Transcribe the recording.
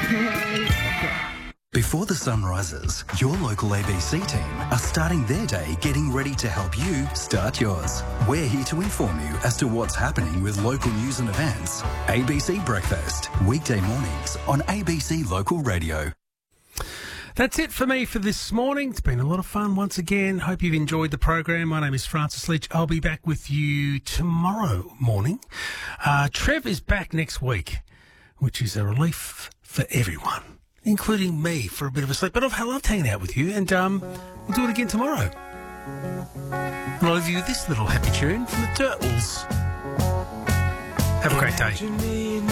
Before the sun rises, your local ABC team are starting their day getting ready to help you start yours. We're here to inform you as to what's happening with local news and events. ABC Breakfast, weekday mornings on ABC Local Radio. That's it for me for this morning. It's been a lot of fun once again. Hope you've enjoyed the program. My name is Francis Leach. I'll be back with you tomorrow morning. Trev is back next week, which is a relief for everyone, including me, for a bit of a sleep. But I've loved hanging out with you, and we'll do it again tomorrow. And I'll leave you with this little happy tune from the Turtles. Have a great day.